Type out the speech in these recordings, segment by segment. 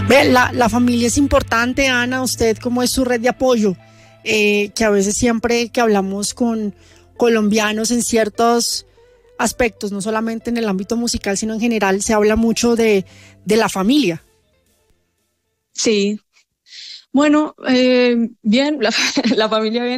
Ve, la familia es importante, Ana. ¿Usted cómo es su red de apoyo? Que a veces siempre que hablamos con colombianos en ciertos aspectos, no solamente en el ámbito musical, sino en general, se habla mucho de la familia. Sí, bueno, bien, la familia bien.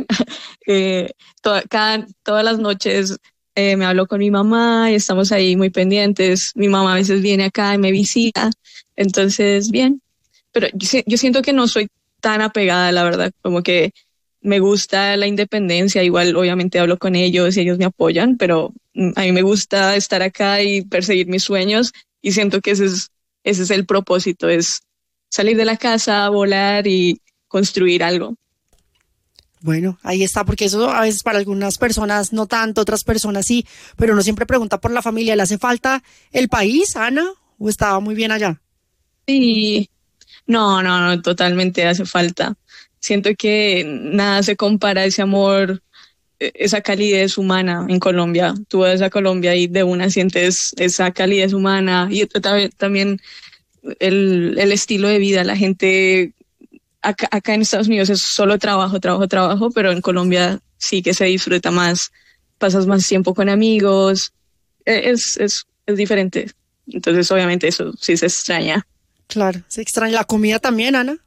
Todas las noches me hablo con mi mamá y estamos ahí muy pendientes. Mi mamá a veces viene acá y me visita, entonces bien. Pero yo siento que no soy tan apegada, la verdad, como que me gusta la independencia. Igual obviamente hablo con ellos y ellos me apoyan, pero a mí me gusta estar acá y perseguir mis sueños y siento que ese es el propósito, es salir de la casa, volar y construir algo. Bueno, ahí está, porque eso a veces para algunas personas no tanto, otras personas sí, pero uno siempre pregunta por la familia. ¿Le hace falta el país, Ana, o estaba muy bien allá? Sí, no, totalmente hace falta. Siento que nada se compara a ese amor, esa calidez humana en Colombia. Tú vas a Colombia y de una sientes esa calidez humana y también el estilo de vida. La gente acá en Estados Unidos es solo trabajo, trabajo, trabajo, pero en Colombia sí que se disfruta más, pasas más tiempo con amigos, es diferente. Entonces obviamente eso sí se extraña. Claro, se extraña la comida también, Ana.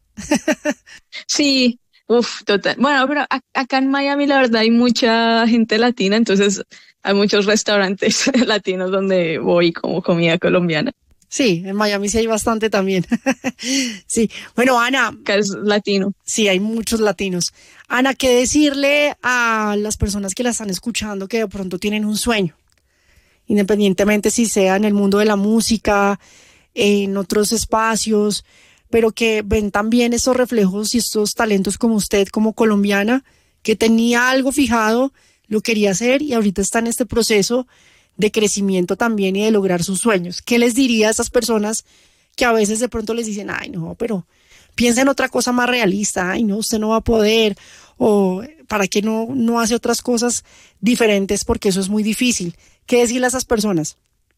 Sí, total. Bueno, pero acá en Miami la verdad hay mucha gente latina, entonces hay muchos restaurantes latinos donde voy y como comida colombiana. Sí, en Miami sí hay bastante también. Sí, bueno, Ana, Acá es latino. sí, hay muchos latinos. Ana, ¿qué decirle a las personas que la están escuchando que de pronto tienen un sueño? Independientemente si sea en el mundo de la música, en otros espacios, pero que ven también estos reflejos y estos talentos como usted, como colombiana, que tenía algo fijado, lo quería hacer y ahorita está en este proceso de crecimiento también y de lograr sus sueños. ¿Qué les diría a esas personas que a veces de pronto les dicen, ay no, pero piensa en otra cosa más realista, ay no, usted no va a poder, o para qué no hace otras cosas diferentes porque eso es muy difícil? ¿Qué decirle a esas personas?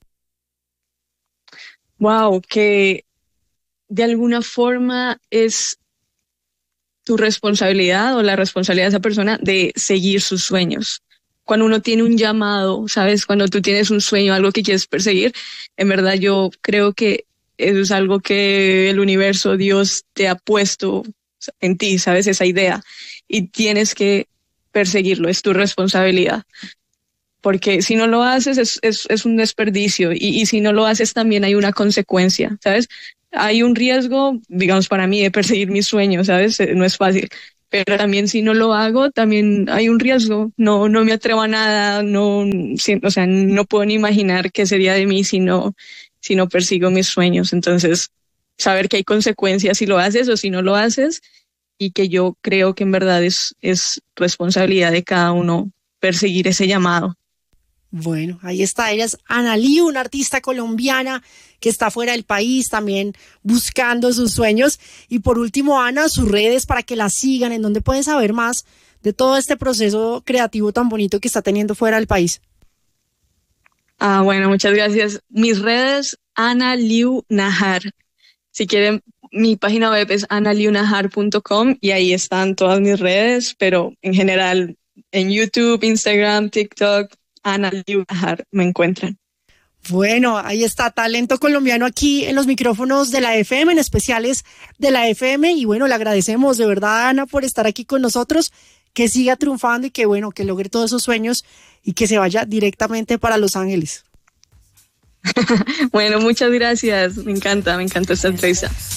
Wow, que de alguna forma es tu responsabilidad o la responsabilidad de esa persona de seguir sus sueños. Cuando uno tiene un llamado, ¿sabes? Cuando tú tienes un sueño, algo que quieres perseguir, en verdad yo creo que eso es algo que el universo, Dios te ha puesto en ti, ¿sabes? Esa idea. Y tienes que perseguirlo, es tu responsabilidad. Porque si no lo haces es un desperdicio y si no lo haces también hay una consecuencia, ¿sabes? Hay un riesgo, digamos, para mí de perseguir mis sueños, ¿sabes? No es fácil. Pero también si no lo hago, también hay un riesgo. No me atrevo a nada, o sea, no puedo ni imaginar qué sería de mí si no persigo mis sueños. Entonces, saber que hay consecuencias si lo haces o si no lo haces y que yo creo que en verdad es responsabilidad de cada uno perseguir ese llamado. Bueno, ahí está, ella es Ana Liu, una artista colombiana que está fuera del país también buscando sus sueños. Y por último, Ana, sus redes para que la sigan, en donde pueden saber más de todo este proceso creativo tan bonito que está teniendo fuera del país. Bueno, muchas gracias. Mis redes, Ana Liu Nahar. Si quieren, mi página web es analiunahar.com y ahí están todas mis redes, pero en general en YouTube, Instagram, TikTok, Ana Liu Nahar me encuentran. Bueno, ahí está, talento colombiano aquí en los micrófonos de la FM, en especiales de la FM. Y bueno, le agradecemos de verdad, Ana, por estar aquí con nosotros, que siga triunfando y que bueno, que logre todos esos sueños y que se vaya directamente para Los Ángeles. Bueno, muchas gracias. Me encanta esta entrevista.